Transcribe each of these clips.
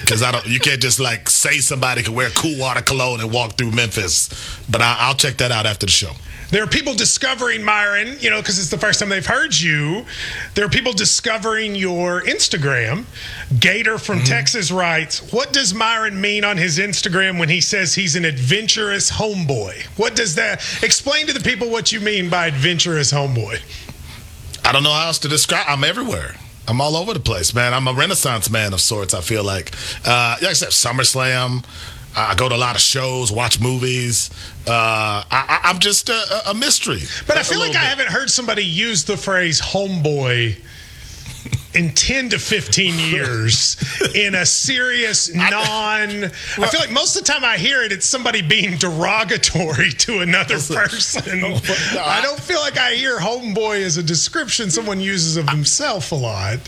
because you can't just like say somebody can wear cool water cologne and walk through Memphis. But I'll check that out after the show. There are people discovering Myron, because it's the first time they've heard you. There are people discovering your Instagram. Gator from Texas writes, what does Myron mean on his Instagram when he says he's an adventurous homeboy? What does that explain to the people what you mean by adventurous homeboy? I don't know how else to describe. I'm everywhere. I'm all over the place, man. I'm a Renaissance man of sorts, I feel like. Like I said, SummerSlam. I go to a lot of shows, watch movies. I'm just a mystery. But I feel like I haven't heard somebody use the phrase homeboy in 10 to 15 years in a serious I feel like most of the time I hear it, it's somebody being derogatory to another person. I don't feel like I hear homeboy as a description someone uses of himself a lot.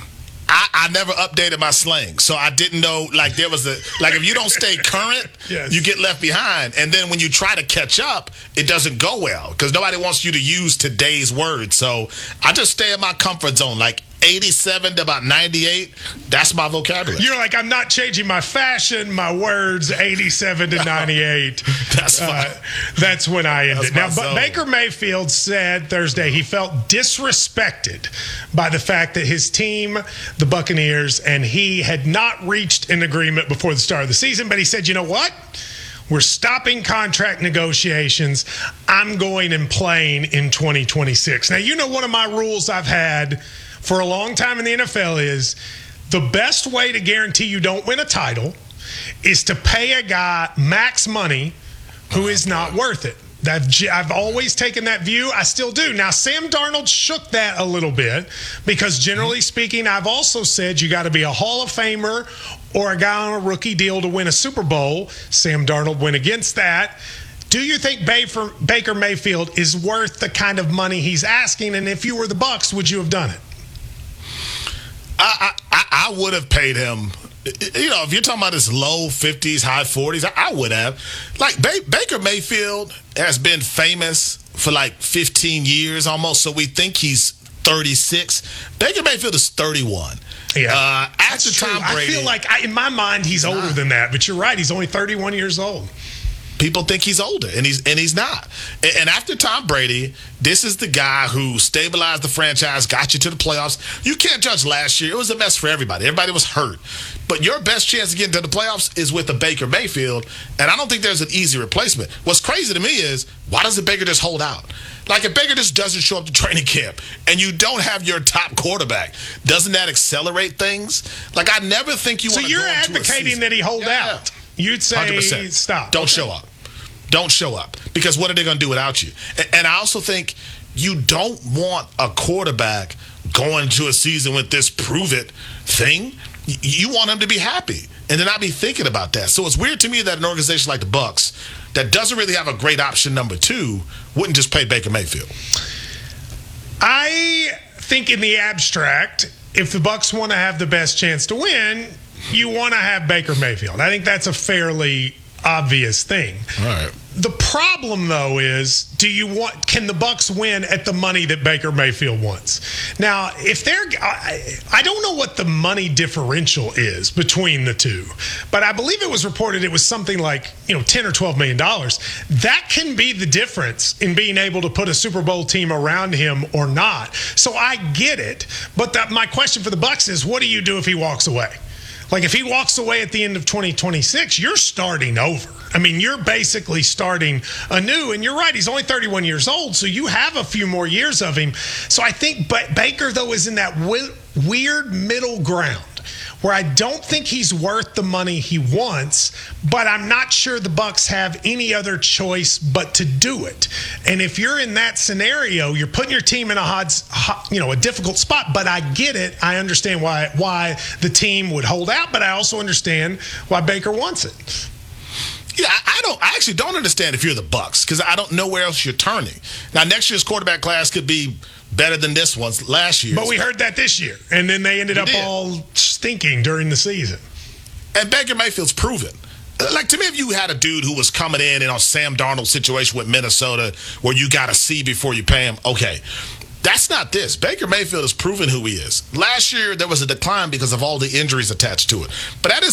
I never updated my slang, so I didn't know, there was if you don't stay current, yes, you get left behind. And then when you try to catch up, it doesn't go well because nobody wants you to use today's words. So I just stay in my comfort zone, 87 to about 98, that's my vocabulary. You're like, I'm not changing my fashion, my words, 87 to 98. That's fine. That's when I end it. Now, zone. Baker Mayfield said Thursday he felt disrespected by the fact that his team, the Buccaneers, and he had not reached an agreement before the start of the season. But he said, you know what? We're stopping contract negotiations. I'm going and playing in 2026. Now, one of my rules I've had for a long time in the NFL is the best way to guarantee you don't win a title is to pay a guy max money who is not worth it. I've always taken that view. I still do. Now, Sam Darnold shook that a little bit because generally speaking, I've also said you got to be a Hall of Famer or a guy on a rookie deal to win a Super Bowl. Sam Darnold went against that. Do you think Baker Mayfield is worth the kind of money he's asking? And if you were the Bucs, would you have done it? I would have paid him. If you're talking about his low 50s, high 40s, I would have. Baker Mayfield has been famous for 15 years almost, so we think he's 36. Baker Mayfield is 31. Yeah, after Tom Brady, I feel like in my mind he's older than that, but you're right. He's only 31 years old. People think he's older, and he's not. And after Tom Brady, this is the guy who stabilized the franchise, got you to the playoffs. You can't judge last year. It was a mess for everybody. Everybody was hurt. But your best chance to get into the playoffs is with a Baker Mayfield, and I don't think there's an easy replacement. What's crazy to me is, why doesn't Baker just hold out? If Baker just doesn't show up to training camp and you don't have your top quarterback, doesn't that accelerate things? I never think you want to go into a season. So you're advocating that he hold out. You'd say 100%. Stop. Don't show up. Don't show up. Because what are they going to do without you? And I also think you don't want a quarterback going to a season with this prove it thing. You want him to be happy and to not be thinking about that. So it's weird to me that an organization like the Bucs that doesn't really have a great option number two wouldn't just pay Baker Mayfield. I think in the abstract, if the Bucs want to have the best chance to win, you want to have Baker Mayfield. I think that's a fairly obvious thing. All right. The problem, though, is can the Bucs win at the money that Baker Mayfield wants? Now, I don't know what the money differential is between the two, but I believe it was reported it was something like, $10 or $12 million. That can be the difference in being able to put a Super Bowl team around him or not. So I get it, but my question for the Bucs is, what do you do if he walks away? If he walks away at the end of 2026, you're starting over. You're basically starting anew. And you're right, he's only 31 years old, so you have a few more years of him. So I think Baker, though, is in that weird middle ground where I don't think he's worth the money he wants, but I'm not sure the Bucs have any other choice but to do it. And if you're in that scenario, you're putting your team in a difficult spot. But I get it. I understand why the team would hold out, but I also understand why Baker wants it. Yeah, I actually don't understand if you're the Bucs because I don't know where else you're turning. Now, next year's quarterback class could be better than this one's last year. But we heard that this year, and then they ended up all stinking during the season. And Baker Mayfield's proven. To me, if you had a dude who was coming in a Sam Darnold situation with Minnesota where you got to see before you pay him, okay. That's not this. Baker Mayfield has proven who he is. Last year, there was a decline because of all the injuries attached to it. But that is